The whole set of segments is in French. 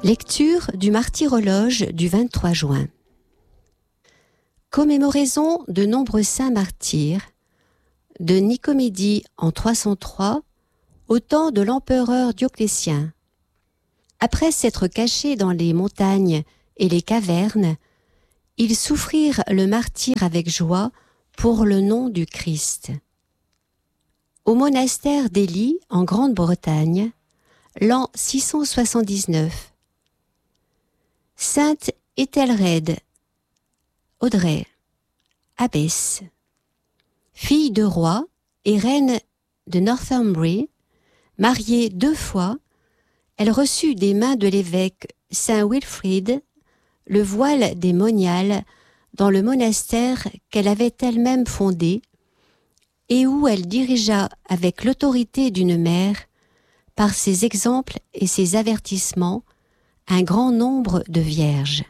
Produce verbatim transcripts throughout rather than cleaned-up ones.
Lecture du martyrologe du vingt-trois juin. Commémoraison de nombreux saints martyrs, de Nicomédie en trois cent trois, au temps de l'empereur Dioclétien. Après s'être cachés dans les montagnes et les cavernes, ils souffrirent le martyre avec joie pour le nom du Christ. Au monastère d'Ely, en Grande-Bretagne, l'an six cent soixante-dix-neuf. Sainte Éthelred, Audrey, abbesse, fille de roi et reine de Northumbrie, mariée deux fois, elle reçut des mains de l'évêque saint Wilfrid le voile des moniales dans le monastère qu'elle avait elle-même fondé et où elle dirigea avec l'autorité d'une mère, par ses exemples et ses avertissements, un grand nombre de vierges.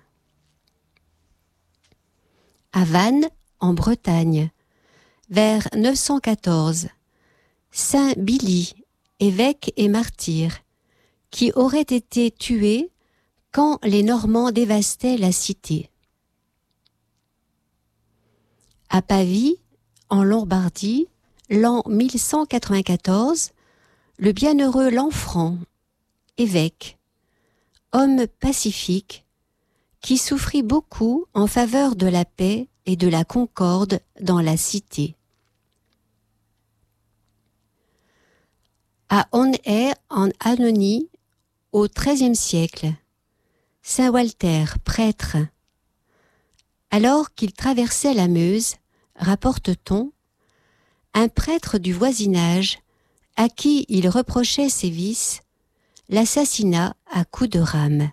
À Vannes, en Bretagne, vers neuf cent quatorze, saint Billy, évêque et martyr, qui aurait été tué quand les Normands dévastaient la cité. À Pavie, en Lombardie, l'an mille cent quatre-vingt-quatorze, le bienheureux Lanfranc, évêque, homme pacifique, qui souffrit beaucoup en faveur de la paix et de la concorde dans la cité. À Onhay en Hannonie, au treizième siècle, saint Walter, prêtre, alors qu'il traversait la Meuse, rapporte-t-on, un prêtre du voisinage, à qui il reprochait ses vices, l'assassina à coups de rame.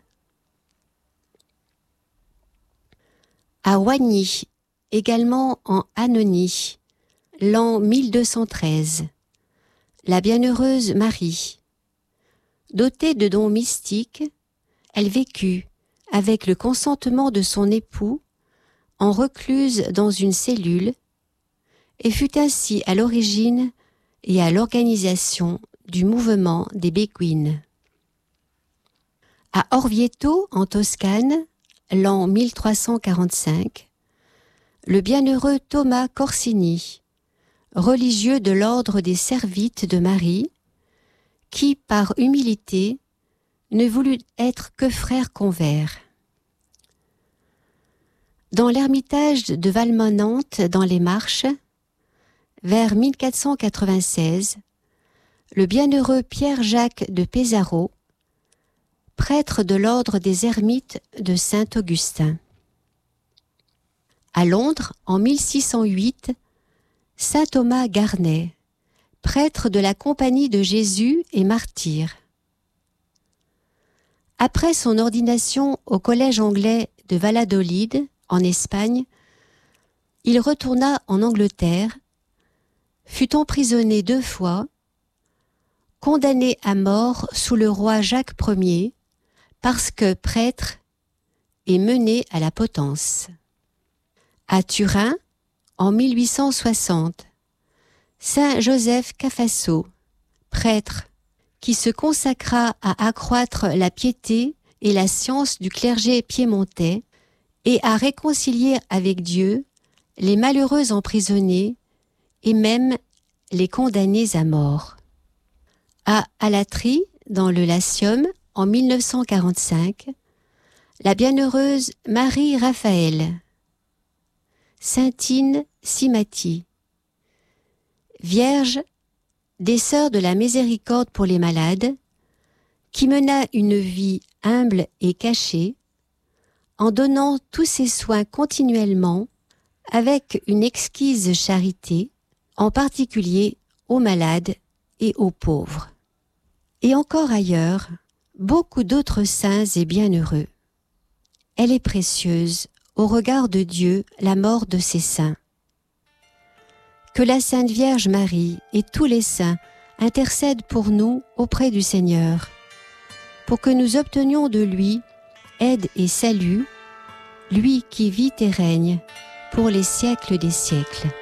À Oigny, également en Hannonie, l'an mille deux cent treize, la bienheureuse Marie, dotée de dons mystiques, elle vécut, avec le consentement de son époux, en recluse dans une cellule, et fut ainsi à l'origine et à l'organisation du mouvement des Béguines. À Orvieto, en Toscane, l'an mille trois cent quarante-cinq, le bienheureux Thomas Corsini, religieux de l'ordre des Servites de Marie, qui, par humilité, ne voulut être que frère convers. Dans l'ermitage de Valmont-Nantes, dans les Marches, vers mille quatre cent quatre-vingt-seize, le bienheureux Pierre-Jacques de Pesaro, prêtre de l'ordre des Ermites de Saint-Augustin. À Londres, en mille six cent huit, saint Thomas Garnet, prêtre de la Compagnie de Jésus et martyr. Après son ordination au collège anglais de Valladolid, en Espagne, il retourna en Angleterre, fut emprisonné deux fois, condamné à mort sous le roi Jacques Ier, parce que prêtre et mené à la potence. À Turin, en mille huit cent soixante, saint Joseph Cafasso, prêtre, qui se consacra à accroître la piété et la science du clergé piémontais et à réconcilier avec Dieu les malheureux emprisonnés et même les condamnés à mort. À Alatri, dans le Latium, en mille neuf cent quarante-cinq, la bienheureuse Marie Raphaël, Saintine Simati, Vierge des Sœurs de la Miséricorde pour les malades, qui mena une vie humble et cachée, en donnant tous ses soins continuellement, avec une exquise charité, en particulier aux malades et aux pauvres. Et encore ailleurs, beaucoup d'autres saints et bienheureux. Elle est précieuse au regard de Dieu, la mort de ces saints. Que la Sainte Vierge Marie et tous les saints intercèdent pour nous auprès du Seigneur, pour que nous obtenions de lui aide et salut, lui qui vit et règne pour les siècles des siècles.